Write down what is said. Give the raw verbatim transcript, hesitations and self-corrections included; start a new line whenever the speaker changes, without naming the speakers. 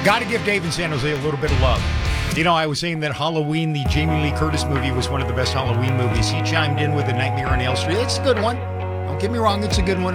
Got to give Dave in San Jose a little bit of love. You know, I was saying that Halloween, the Jamie Lee Curtis movie, was one of the best Halloween movies. He chimed in with A Nightmare on Elm Street. It's a good one. Don't get me wrong, it's a good one.